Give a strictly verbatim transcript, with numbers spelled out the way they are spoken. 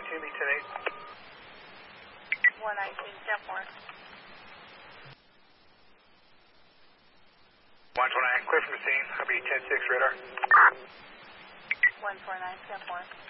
to me, ten eight. one nineteen, ten four. one twenty-nine, clear from the scene. I'll be ten six radar. one four nine, ten four.